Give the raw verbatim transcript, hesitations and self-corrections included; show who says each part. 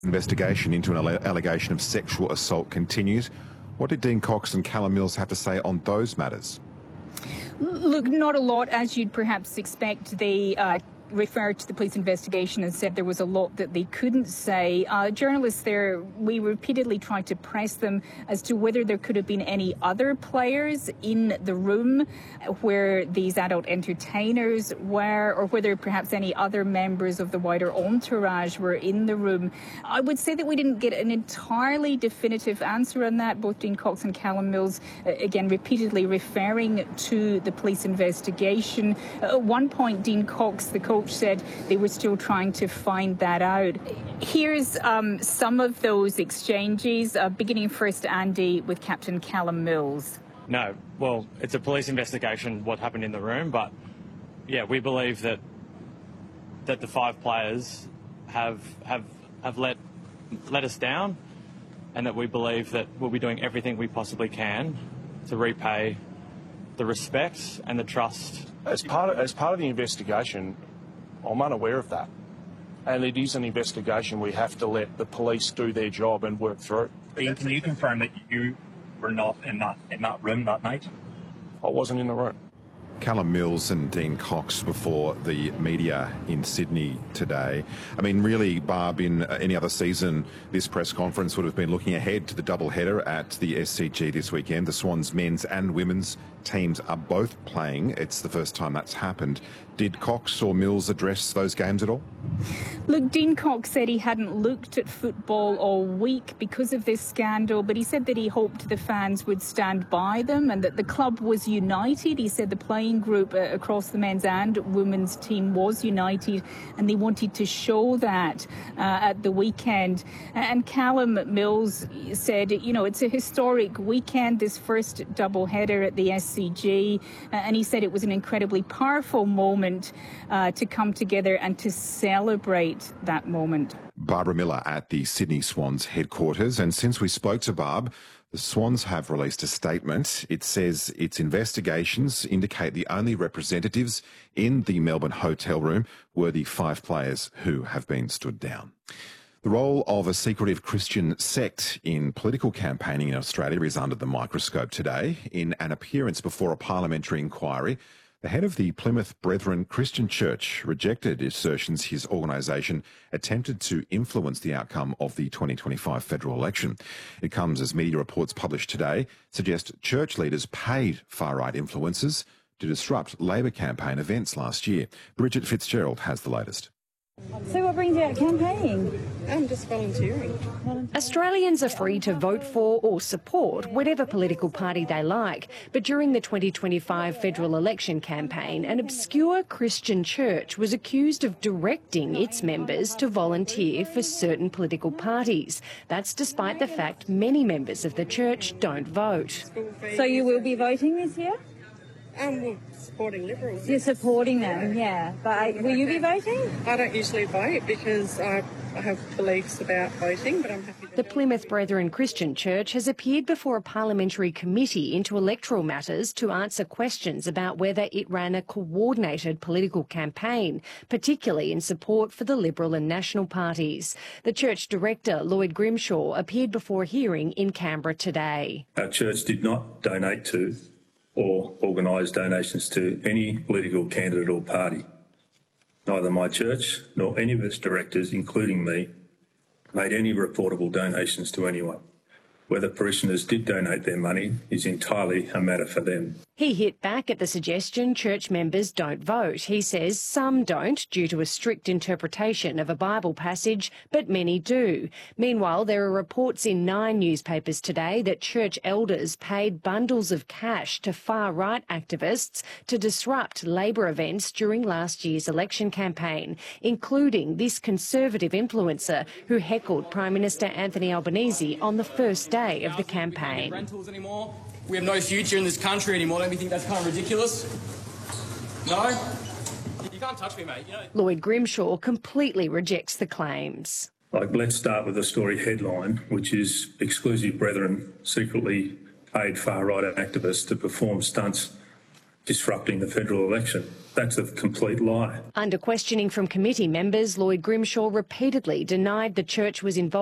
Speaker 1: Investigation into an alle- allegation of sexual assault continues. What did Dean Cox and Callum Mills have to say on those matters?
Speaker 2: Look, not a lot, as you'd perhaps expect. They uh, referred to the police investigation and said there was a lot that they couldn't say. Uh, journalists there, we repeatedly tried to press them as to whether there could have been any other players in the room where these adult entertainers were, or whether perhaps any other members of the wider entourage were in the room. I would say that we didn't get an entirely definitive answer on that. Both Dean Cox and Callum Mills, uh, again, repeatedly referring to the police investigation. Uh, at one point, Dean Cox, the coach, said they were still trying to find that out. Here's um, some of those exchanges, uh, beginning first, Andy, with Captain Callum Mills.
Speaker 3: No, well, it's a police investigation, what happened in the room, but yeah, we believe that that the five players have have have let let us down, and that we believe that we'll be doing everything we possibly can to repay the respect and the trust.
Speaker 4: As part of, as part of the investigation, I'm unaware of that. And it is an investigation we have to let the police do their job and work through.
Speaker 5: Dean, can you confirm that you were not in that in that room that night?
Speaker 4: I wasn't in the room.
Speaker 1: Callum Mills and Dean Cox before the media in Sydney today. I mean, really, Barb, in any other season, this press conference would have been looking ahead to the double-header at the S C G this weekend. The Swans men's and women's teams are both playing. It's the first time that's happened. Did Cox or Mills address those games at all?
Speaker 2: Look, Dean Cox said he hadn't looked at football all week because of this scandal, but he said that he hoped the fans would stand by them and that the club was united. He said the playing group uh, across the men's and women's team was united, and they wanted to show that uh, at the weekend. And Callum Mills said, you know, it's a historic weekend, this first double-header at the S C G, uh, and he said it was an incredibly powerful moment uh, to come together and to celebrate that moment.
Speaker 1: Barbara Miller at the Sydney Swans headquarters. And since we spoke to Barb, the Swans have released a statement. It says its investigations indicate the only representatives in the Melbourne hotel room were the five players who have been stood down. The role of a secretive Christian sect in political campaigning in Australia is under the microscope today. In an appearance before a parliamentary inquiry, the head of the Plymouth Brethren Christian Church rejected assertions his organisation attempted to influence the outcome of the twenty twenty-five federal election. It comes as media reports published today suggest church leaders paid far-right influencers to disrupt Labor campaign events last year. Bridget Fitzgerald has the latest.
Speaker 6: So what brings you out campaigning?
Speaker 7: I'm just volunteering.
Speaker 8: Australians are free to vote for or support whatever political party they like. But during the twenty twenty-five federal election campaign, an obscure Christian church was accused of directing its members to volunteer for certain political parties. That's despite the fact many members of the church don't vote.
Speaker 6: So you will be voting this year?
Speaker 7: Um, well, supporting Liberals.
Speaker 6: You're supporting them, yeah. But will you be voting?
Speaker 7: I don't usually vote because I have beliefs about voting, but I'm happy to
Speaker 8: The
Speaker 7: vote.
Speaker 8: Plymouth Brethren Christian Church has appeared before a parliamentary committee into electoral matters to answer questions about whether it ran a coordinated political campaign, particularly in support for the Liberal and National parties. The church director, Lloyd Grimshaw, appeared before a hearing in Canberra today.
Speaker 9: Our church did not donate to or organise donations to any political candidate or party. Neither my church nor any of its directors, including me, made any reportable donations to anyone. Whether parishioners did donate their money is entirely a matter for them.
Speaker 8: He hit back at the suggestion church members don't vote. He says some don't due to a strict interpretation of a Bible passage, but many do. Meanwhile, there are reports in nine newspapers today that church elders paid bundles of cash to far-right activists to disrupt Labor events during last year's election campaign, including this Conservative influencer who heckled Prime Minister Anthony Albanese on the first day of the campaign.
Speaker 10: Rentals anymore. We have no future in this country anymore. Don't you think that's kind of ridiculous? No? You can't touch me, mate. You know.
Speaker 8: Lloyd Grimshaw completely rejects the claims.
Speaker 9: Like, let's start with the story headline, which is Exclusive Brethren secretly paid far-right activists to perform stunts disrupting the federal election. That's a complete lie.
Speaker 8: Under questioning from committee members, Lloyd Grimshaw repeatedly denied the church was involved